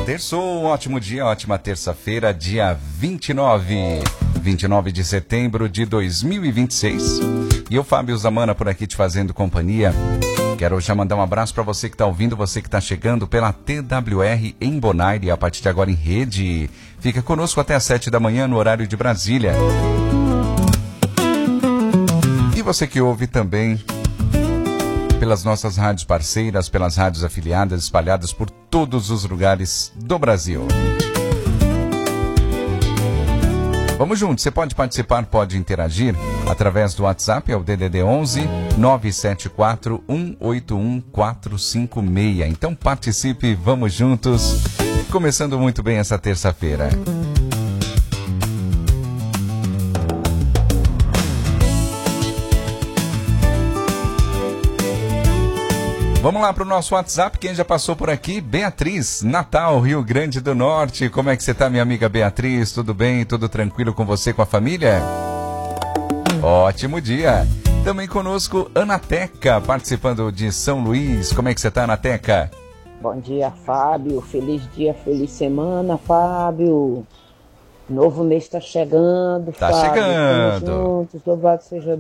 Terçou, ótimo dia, ótima terça-feira, dia 29 de setembro de 2026. E eu, Fábio Zamana, por aqui te fazendo companhia. Quero já mandar um abraço para você que está ouvindo, você que está chegando pela TWR em Bonaire, a partir de agora em rede. Fica conosco até às 7 da manhã no horário de Brasília. E você que ouve também pelas nossas rádios parceiras, pelas rádios afiliadas, espalhadas por todos os lugares do Brasil. Vamos juntos, você pode participar, pode interagir através do WhatsApp, é o DDD 11 974 181 456. Então participe, vamos juntos, começando muito bem essa terça-feira. Vamos lá para o nosso WhatsApp, quem já passou por aqui, Beatriz, Natal, Rio Grande do Norte. Como é que você está, minha amiga Beatriz? Tudo bem? Tudo tranquilo com você, com a família? Ótimo dia. Também conosco, Anateca, participando de São Luís. Como é que você está, Anateca? Bom dia, Fábio. Feliz dia, feliz semana, Fábio. Novo mês está chegando, Tá Fábio. chegando. Estamos juntos, louvado seja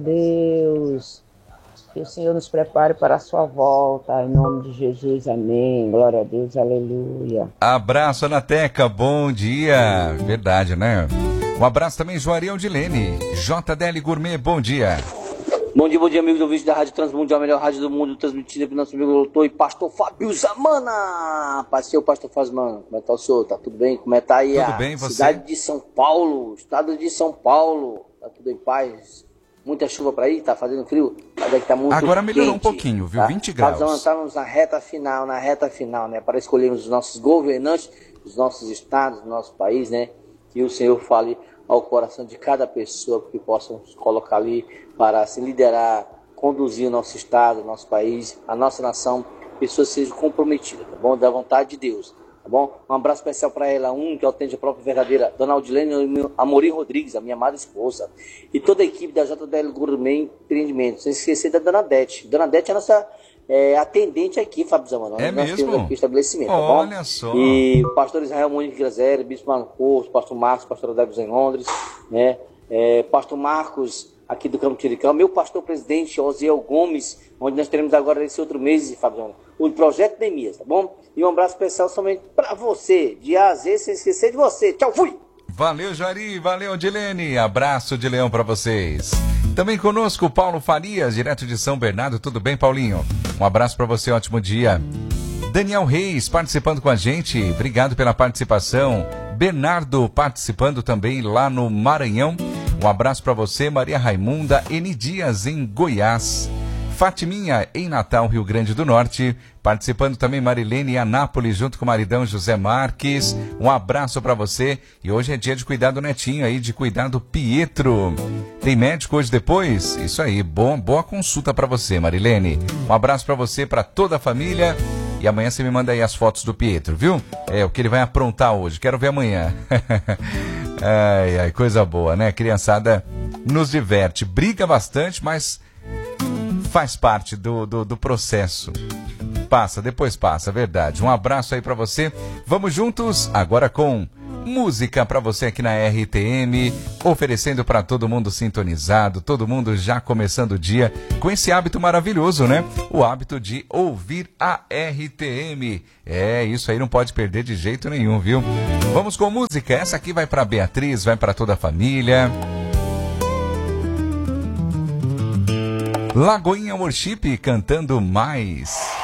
Deus. Que o Senhor nos prepare para a sua volta, em nome de Jesus, amém. Glória a Deus, aleluia. Abraço, Anateca, bom dia. Verdade, né? Um abraço também, Joaria Aldilene. JDL Gourmet, bom dia. Bom dia, amigos ouvintes da Rádio Transmundial, a melhor rádio do mundo, transmitida pelo nosso amigo doutor e pastor Fábio Zamana. Pastor Fábio Zamana, como é que tá o senhor? Tá tudo bem? Como é que tá aí tudo bem, você? Cidade de São Paulo, estado de São Paulo, tá tudo em paz? Muita chuva para aí, tá fazendo frio, mas aqui tá muito agora melhorou quente, um pouquinho, viu? Tá? 20 graus. Nós estamos na reta final, né? Para escolhermos os nossos governantes, os nossos estados, o nosso país, né? Que o Senhor fale ao coração de cada pessoa que possam colocar ali para se liderar, conduzir o nosso estado, o nosso país, a nossa nação, pessoas sejam comprometidas, tá bom? Da vontade de Deus. Tá bom? Um abraço especial para ela, que autêntica, própria verdadeira, Dona Aldilene Amorim Rodrigues, a minha amada esposa. E toda a equipe da JDL Gourmet Empreendimentos. Sem esquecer da Dona Dete. Dona Dete é a nossa atendente aqui, Fábio Zamana. É nós mesmo? temos aqui o estabelecimento, tá bom? Olha só. E o pastor Israel Muniz Grazelli, Bispo Marcos Porto, pastor Marcos, pastor Débora em Londres, né? Pastor Marcos, aqui do Campo Tiricão, meu pastor presidente, Osiel Gomes, onde nós teremos agora esse outro mês, Fábio Zamana, o Projeto Neemias, tá bom? E um abraço especial somente pra você, de A a Z, sem esquecer de você. Tchau, fui! Valeu, Jari, valeu, Dilene. Abraço de leão pra vocês. Também conosco, Paulo Farias, direto de São Bernardo. Tudo bem, Paulinho? Um abraço pra você, ótimo dia. Daniel Reis participando com a gente, obrigado pela participação. Bernardo participando também lá no Maranhão. Um abraço pra você, Maria Raimunda, N. Dias em Goiás. Fatiminha em Natal, Rio Grande do Norte, participando também Marilene em Anápolis, junto com o maridão José Marques. Um abraço para você. E hoje é dia de cuidar do netinho aí, de cuidar do Pietro. Tem médico hoje depois? Isso aí, boa consulta para você, Marilene. Um abraço para você, para toda a família. E amanhã você me manda aí as fotos do Pietro, viu? É o que ele vai aprontar hoje, quero ver amanhã. Ai, coisa boa, né? A criançada nos diverte, briga bastante, mas faz parte do processo. Depois passa, verdade. Um abraço aí pra você. Vamos juntos agora com música pra você aqui na RTM, oferecendo pra todo mundo sintonizado, todo mundo já começando o dia com esse hábito maravilhoso, né? O hábito de ouvir a RTM. Isso aí não pode perder de jeito nenhum, viu? Vamos com música. Essa aqui vai pra Beatriz, vai pra toda a família. Lagoinha Worship cantando Mais.